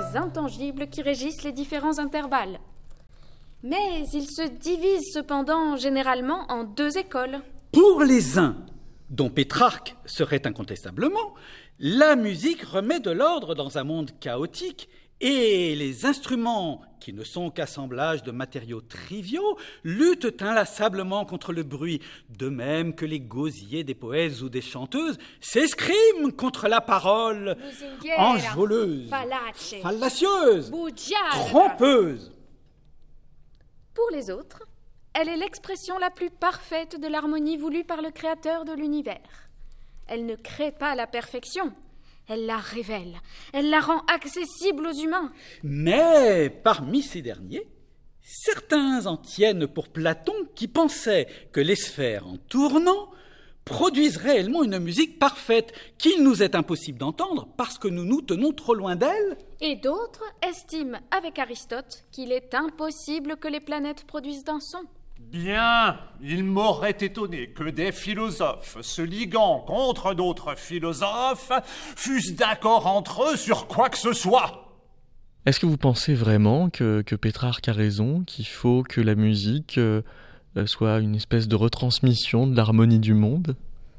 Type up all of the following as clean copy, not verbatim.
intangibles qui régissent les différents intervalles. Mais ils se divisent cependant généralement en deux écoles. Pour les uns, dont Pétrarque serait incontestablement, la musique remet de l'ordre dans un monde chaotique et les instruments, qui ne sont qu'assemblage de matériaux triviaux, luttent inlassablement contre le bruit, de même que les gosiers des poètes ou des chanteuses s'escriment contre la parole enjôleuse, fallacieuse, trompeuse. Pour les autres, elle est l'expression la plus parfaite de l'harmonie voulue par le Créateur de l'univers. Elle ne crée pas la perfection, elle la révèle, elle la rend accessible aux humains. Mais parmi ces derniers, certains en tiennent pour Platon qui pensait que les sphères en tournant produisent réellement une musique parfaite qu'il nous est impossible d'entendre parce que nous nous tenons trop loin d'elle. Et d'autres estiment, avec Aristote, qu'il est impossible que les planètes produisent d'un son. Bien, il m'aurait étonné que des philosophes se liguant contre d'autres philosophes fussent d'accord entre eux sur quoi que ce soit. Est-ce que vous pensez vraiment que Pétrarque a raison, qu'il faut que la musique soit une espèce de retransmission de l'harmonie du monde ?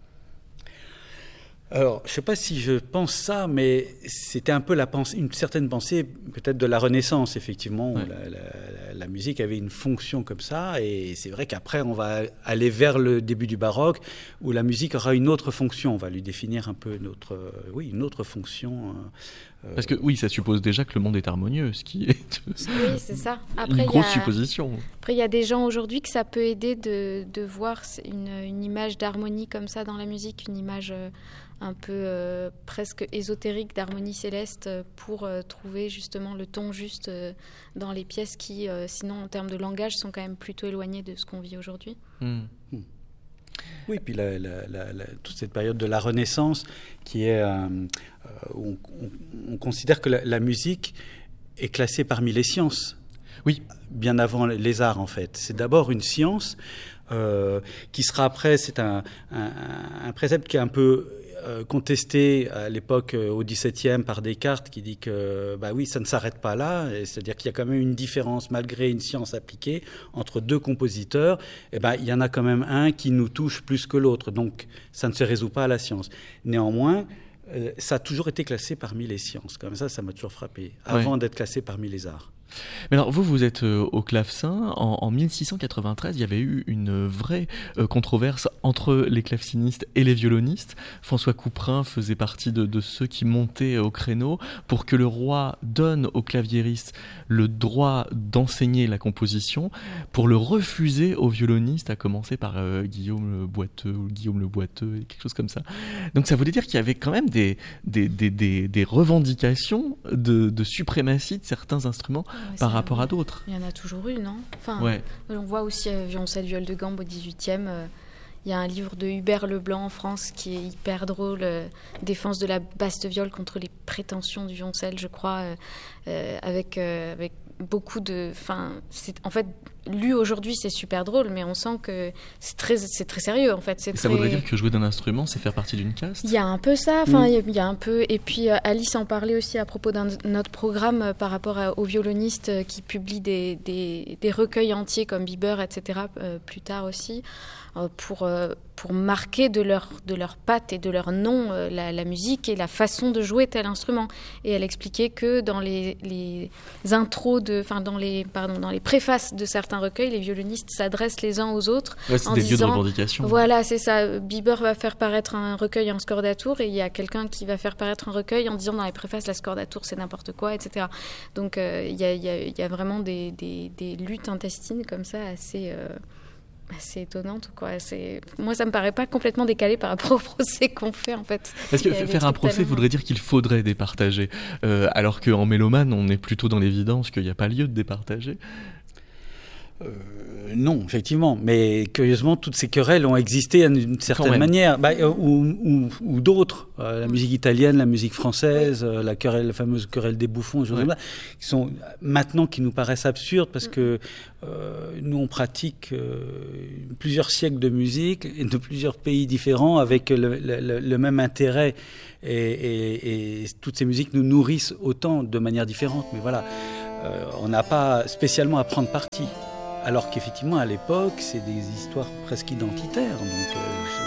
Alors, je ne sais pas si je pense ça, mais c'était un peu une certaine pensée peut-être de la Renaissance, effectivement, où la musique avait une fonction comme ça, et c'est vrai qu'après on va aller vers le début du baroque, où la musique aura une autre fonction, on va lui définir un peu une autre fonction. Parce que oui, ça suppose déjà que le monde est harmonieux, ce qui est oui, c'est ça. Après, une grosse supposition. Après, il y a des gens aujourd'hui que ça peut aider de voir une image d'harmonie comme ça dans la musique, une image un peu presque ésotérique d'harmonie céleste pour trouver justement le ton juste dans les pièces qui, sinon en termes de langage, sont quand même plutôt éloignées de ce qu'on vit aujourd'hui. Oui, puis toute cette période de la Renaissance qui est où on considère que la musique est classée parmi les sciences. Oui. Bien avant les arts, en fait. C'est d'abord une science qui sera après, c'est un précepte qui est un peu contesté à l'époque au XVIIe par Descartes, qui dit que ça ne s'arrête pas là, c'est-à-dire qu'il y a quand même une différence malgré une science appliquée entre deux compositeurs. Il y en a quand même un qui nous touche plus que l'autre, donc ça ne se résout pas à la science. Néanmoins, ça a toujours été classé parmi les sciences, comme ça m'a toujours frappé, avant d'être classé parmi les arts. Mais alors, vous êtes au clavecin. En 1693, il y avait eu une vraie controverse entre les clavecinistes et les violonistes. François Couperin faisait partie de ceux qui montaient au créneau pour que le roi donne aux claviéristes le droit d'enseigner la composition, pour le refuser aux violonistes, à commencer par Guillaume le Boiteux ou Guillaume le Boiteux, quelque chose comme ça. Donc ça voulait dire qu'il y avait quand même des revendications de suprématie de certains instruments par rapport à d'autres. Il y en a toujours eu, non ? Enfin, ouais. On voit aussi violoncelle viol de gambe au XVIIIe. Il y a un livre de Hubert Leblanc en France qui est hyper drôle, Défense de la basse de viol contre les prétentions du violoncelle, je crois, avec beaucoup de... En fait, lu aujourd'hui, c'est super drôle, mais on sent que c'est très sérieux, en fait. Ça voudrait dire que jouer d'un instrument, c'est faire partie d'une caste ? Il y a un peu ça, il y a un peu... Et puis, Alice en parlait aussi à propos d'un autre programme par rapport aux violonistes qui publient des recueils entiers comme Bieber, etc., plus tard aussi, pour marquer de leur patte et de leur nom la musique et la façon de jouer tel instrument. Et elle expliquait que dans les intros, dans les préfaces de certains recueils, les violonistes s'adressent les uns aux autres en des lieux de revendication. Voilà, c'est ça. Bieber va faire paraître un recueil en scordatur et il y a quelqu'un qui va faire paraître un recueil en disant dans les préfaces la scordatur c'est n'importe quoi, etc. Donc il y a vraiment des luttes intestines comme ça assez étonnante, quoi. Moi, ça me paraît pas complètement décalé par rapport au procès qu'on fait, en fait. Parce que faire un procès voudrait dire qu'il faudrait départager, alors qu'en mélomane, on est plutôt dans l'évidence qu'il n'y a pas lieu de départager. Non, effectivement. Mais curieusement, toutes ces querelles ont existé d'une certaine manière. Ou d'autres. La musique italienne, la musique française, la fameuse querelle des bouffons, qui nous paraissent absurdes parce que nous, on pratique plusieurs siècles de musique et de plusieurs pays différents avec le même intérêt. Et toutes ces musiques nous nourrissent autant de manière différente. Mais voilà, on n'a pas spécialement à prendre parti. Alors qu'effectivement, à l'époque, c'est des histoires presque identitaires. Donc,